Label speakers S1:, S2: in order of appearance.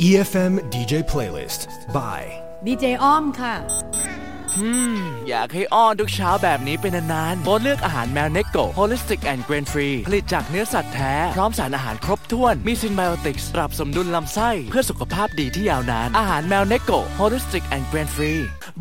S1: EFM DJ Playlist by
S2: ดีเจอ้อมค่ะ
S3: อยากให้อ้อนทุกเช้าแบบนี้เป็นนานๆโปรดเลือกอาหารแมวเนโก Holistic and Grain Free ผลิตจากเนื้อสัตว์แท้พร้อมสารอาหารครบถ้วนมีซินไบโอติกส์ปรับสมดุลลำไส้เพื่อสุขภาพดีที่ยาวนานอาหารแมวเนโก Holistic and Grain Free